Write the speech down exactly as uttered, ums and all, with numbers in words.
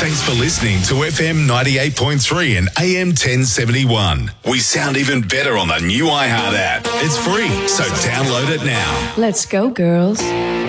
Thanks for listening to F M ninety-eight point three and A M ten seventy-one. We sound even better on the new iHeart app. It's free, so download it now. Let's go, girls.